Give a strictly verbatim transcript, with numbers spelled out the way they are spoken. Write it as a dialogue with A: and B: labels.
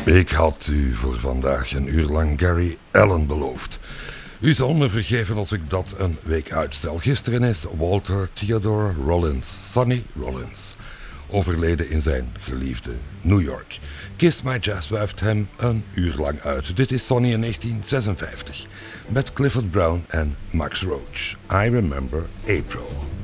A: Ik had u voor vandaag een uur lang Gary Allan beloofd. U zal me vergeven als ik dat een week uitstel. Gisteren is Walter Theodore Rollins, Sonny Rollins, overleden in zijn geliefde New York. Kiss My Jazz wuift hem een uur lang uit. Dit is Sonny in negentien zesenvijftig met Clifford Brown en Max Roach. I Remember April.